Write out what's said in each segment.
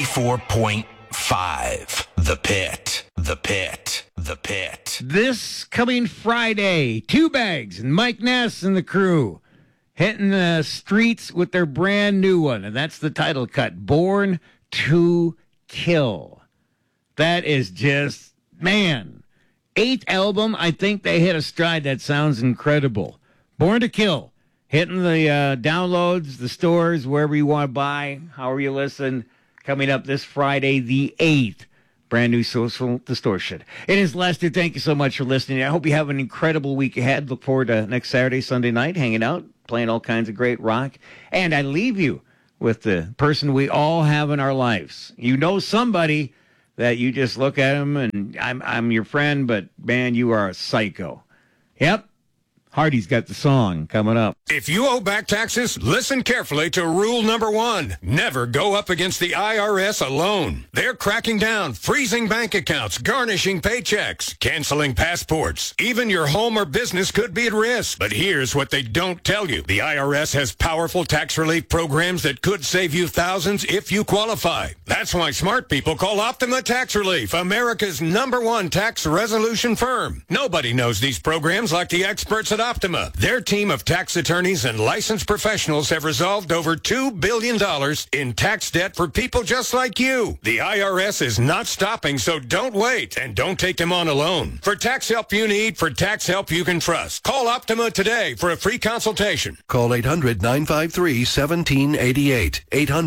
94.5. The Pit. The Pit. The Pit. This coming Friday, Two Bags and Mike Ness and the crew hitting the streets with their brand new one, and that's the title cut, Born to Kill. That is just, man, 8th album. I think they hit a stride that sounds incredible. Born to Kill, hitting the downloads, the stores, wherever you want to buy, however you listen, coming up this Friday, the 8th. Brand new Social Distortion. It is Lester. Thank you so much for listening. I hope you have an incredible week ahead. Look forward to next Saturday, Sunday night, hanging out, playing all kinds of great rock. And I leave you with the person we all have in our lives. You know somebody that you just look at him and I'm your friend, but man, you are a psycho. Yep. Hardy's got the song coming up. If you owe back taxes, listen carefully to rule number 1. Never go up against the IRS alone. They're cracking down, freezing bank accounts, garnishing paychecks, canceling passports. Even your home or business could be at risk. But here's what they don't tell you. The IRS has powerful tax relief programs that could save you thousands if you qualify. That's why smart people call Optima Tax Relief, America's #1 tax resolution firm. Nobody knows these programs like the experts at Optima. Their team of tax attorneys and licensed professionals have resolved over $2 billion in tax debt for people just like you. The IRS is not stopping, so don't wait and don't take them on alone. For tax help you need, for tax help you can trust, call Optima today for a free consultation. Call 800-953-1788.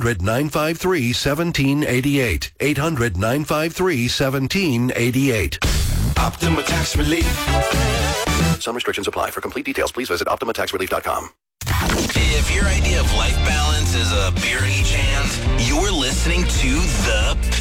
800-953-1788. 800-953-1788. Optima Tax Relief. Some restrictions apply. For complete details, please visit OptimaTaxRelief.com. If your idea of life balance is a beer in each hand, you're listening to The